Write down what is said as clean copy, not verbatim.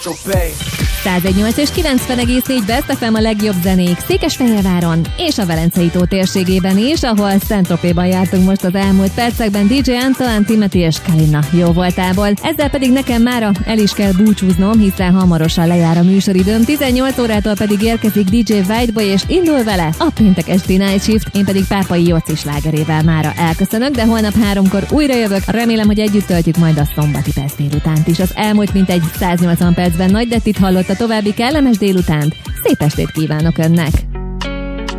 118 és 90,4 Best FM a legjobb zenék Székesfehérváron és a Velencei-tó térségében is, ahol Saint-Tropézban jártunk most az elmúlt percekben DJ Antoine, Timothy és Kalina jó voltából. Ezzel pedig nekem mára el is kell búcsúznom, hiszen hamarosan lejár a műsoridőm, 18 órától pedig érkezik DJ Whiteboy és indul vele a péntek esti Night Shift, én pedig Pápai Jóci slágerével mára elköszönök, de holnap 3-kor újra jövök, remélem, hogy együtt töltjük majd a szombati perc délutánt is. Az elmúlt mintegy 180 percben Nagy Dettit hallott a további kellemes délutánt. Szép estét kívánok önnek!